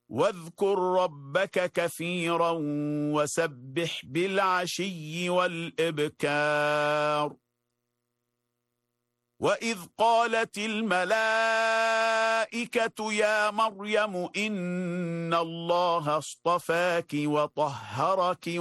واذكر ربك كثيرا وسبح بالعشي والإبكار. وإذ قالت الملائكة يا مريم إن الله اصطفاك وطهرك